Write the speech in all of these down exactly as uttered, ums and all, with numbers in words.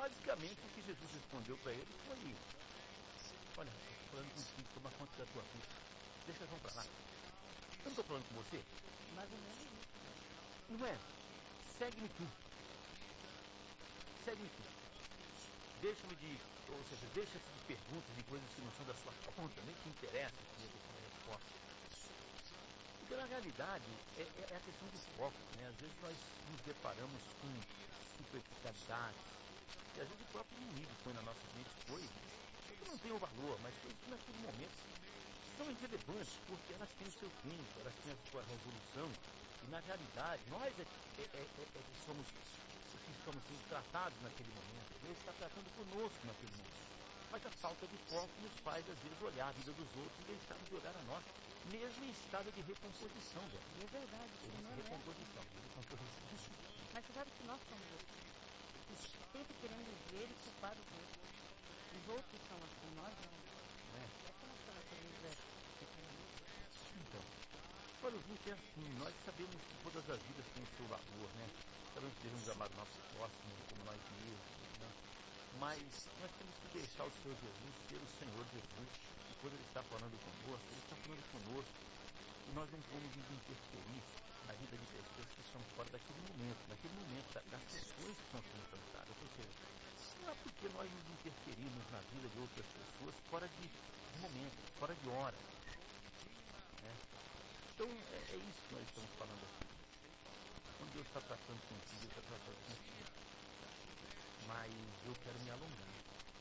basicamente o que Jesus respondeu para ele foi: olha, estou falando contigo, toma conta da tua vida. Deixa eu para lá. Eu não estou falando com você? Mais ou menos isso. Não é? Segue-me tu. Segue-me tu. Deixa-me de, ou seja, deixa-se de perguntas e coisas que não são da sua conta, nem te interessa que eu tenha resposta. Porque na realidade é, é, é a questão do foco, né? Às vezes nós nos deparamos com superficialidades, e às vezes o próprio inimigo põe na nossa mente coisas que não têm o valor, mas coisas que naquele momento são irrelevantes, porque elas têm o seu tempo, elas têm a sua resolução, e na realidade nós é, é, é, é que somos que estamos sendo tratados naquele momento. Deus está tratando conosco naquele momento. Mas a falta de foco nos faz, às vezes, olhar a vida dos outros e deixar de olhar a nós, mesmo em estado de recomposição, velho. É verdade, isso não é recomposição, recomposição. Mas você sabe que nós somos assim. Sempre queremos ver e culpar os outros. Os outros são assim, nós não. É. Essa é a nossa vida. Então, olha, o gente é assim, nós sabemos que todas as vidas têm o seu valor, né? Sabemos que devemos amar o nosso próximo como nós mesmos, né? Mas nós temos que deixar o Senhor Jesus ser o Senhor Jesus. E quando Ele está falando conosco, Ele está falando conosco. E nós não vamos nos interferir na vida de pessoas que estão fora daquele momento, naquele momento das pessoas que estão sendo tratadas. Ou seja, não é porque nós nos interferimos na vida de outras pessoas fora de, de momento, fora de hora. Né? Então é, é isso que nós estamos falando aqui. Quando Deus está tratando contigo, Ele está tratando contigo. Mas eu quero me alongar.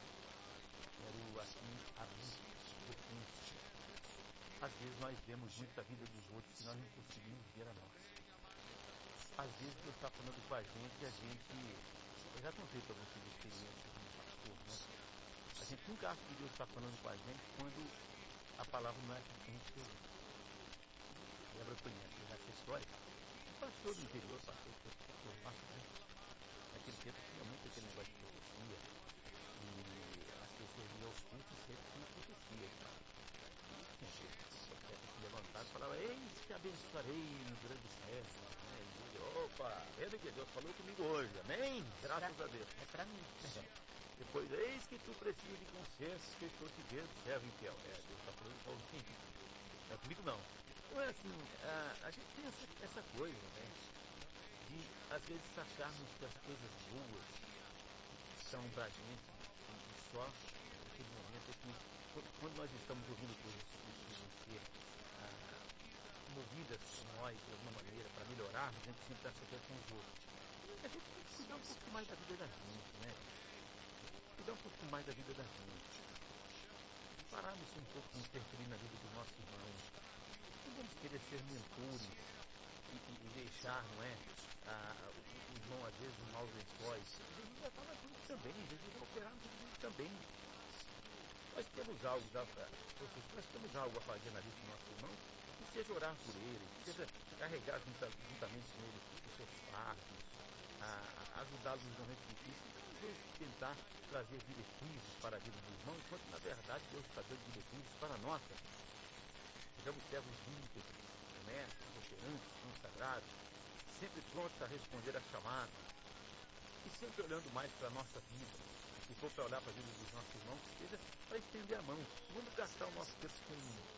Quero, assim, abrir potência. Às vezes nós vemos muito a vida dos outros e nós não conseguimos ver a nossa. Às vezes Deus está falando com a gente e a gente... Eu já contei para vocês a experiência como pastor, né? A gente nunca acha que Deus está falando com a gente quando a palavra não é aquilo que a gente quer. Lembra, conhece essa história? O pastor do interior, pastor que eu faço, né? Naquele tempo tinha muito aquele negócio de profecia. E as pessoas iam aos cultos e sempre tinha profecia. Tinha o profeta se levantava e falava: eis que abençoarei no grande sucesso. Né? E ele, opa, vendo que Deus falou comigo hoje, amém? Graças pra, a Deus. É para mim. É. Depois, eis que tu precisas de consenso, que eu estou te vendo, servo infiel. É, Deus está falando com alguém. Não é comigo não. Então é assim, a, a gente tem essa, essa coisa, né? De, às vezes, acharmos que as coisas boas são pra gente e só naquele momento é que, quando nós estamos ouvindo coisas que precisam ser ah, movidas por nós de alguma maneira para melhorarmos, a gente sempre está sempre com os outros. E a gente tem que cuidar um pouco mais da vida da gente, né? Cuidar um pouco mais da vida da gente. Pararmos um pouco de interferir na vida dos nossos irmãos. Não vamos querer ser mentores e, e, e deixar, não é? Ah, o, o irmão, às vezes, os maus lençóis. Jesus já estava junto também, Jesus já operava junto também. Nós temos algo, já, nós temos algo a fazer na vida do nosso irmão, que seja orar por ele, que seja carregar juntamente com ele os seus fardos, ajudá-los nos momentos difíceis, e às vezes tentar trazer diretrizes para a vida do irmão, enquanto na verdade Deus está dando diretrizes para a nossa. Sejamos servos íntegros, honestos, operantes, consagrados, sempre prontos a responder a chamada, e sempre olhando mais para a nossa vida. Se for para olhar para a vida dos nossos irmãos, que seja para estender a mão. Não vamos gastar o nosso tempo com,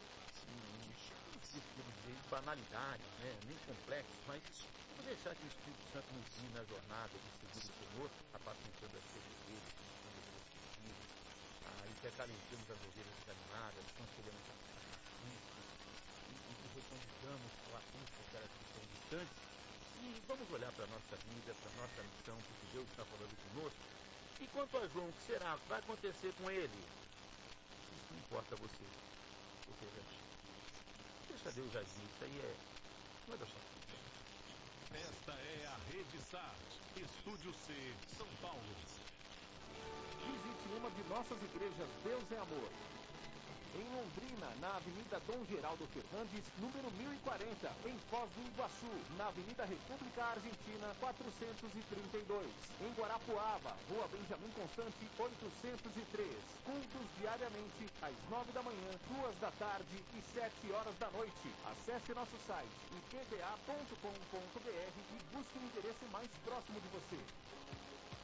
com banalidades, né? Nem complexos, mas vamos deixar que o Espírito Santo nos guie na jornada de seguir o Senhor, apacentando as ovelhas, apacentando as ovelhas, ah, e que acalentemos as ovelhas desanimadas, aconselhamos a Cristo, e, e que reconduzamos com a Cristo aquelas que estão distantes. E vamos olhar para a nossa vida, para a nossa missão, porque Deus está falando conosco. E quanto a João, o que será? O que vai acontecer com ele? Isso não importa a você. Ou seja, deixa Deus agir. Isso aí é... não é da sua vida. Esta é a Rede Start, Estúdio C, São Paulo. Visite uma de nossas igrejas Deus é Amor. Em Londrina, na Avenida Dom Geraldo Fernandes, número mil e quarenta, em Foz do Iguaçu, na Avenida República Argentina, quatrocentos e trinta e dois. Em Guarapuava, Rua Benjamin Constante, oitocentos e três. Cultos diariamente, às nove da manhã, duas da tarde e sete horas da noite. Acesse nosso site i p v a ponto com ponto b r e busque o endereço mais próximo de você.